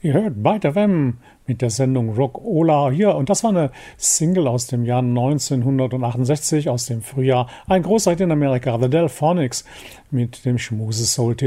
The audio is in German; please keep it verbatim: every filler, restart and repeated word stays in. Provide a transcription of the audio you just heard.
Ihr hört Byte F M mit der Sendung Rock-Ola hier und das war eine Single aus dem Jahr neunzehnhundertachtundsechzig, aus dem Frühjahr. Ein großer Hit in Amerika, The Delphonics mit dem Schmuse-Soul-Titel